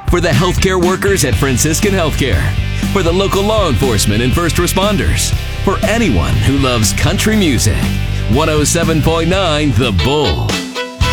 For the healthcare workers at Franciscan Healthcare. For the local law enforcement and first responders. For anyone who loves country music. 107.9 The Bull.